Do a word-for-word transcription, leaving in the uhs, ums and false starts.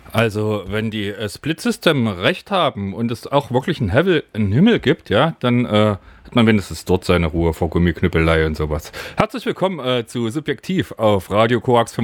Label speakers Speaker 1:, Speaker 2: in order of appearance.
Speaker 1: Also, wenn die äh, Split System recht haben und es auch wirklich einen, Hevel, einen Himmel gibt, ja, dann äh, hat man wenigstens dort seine Ruhe vor Gummiknüppelei und sowas. Herzlich willkommen äh, zu Subjektiv auf Radio Koax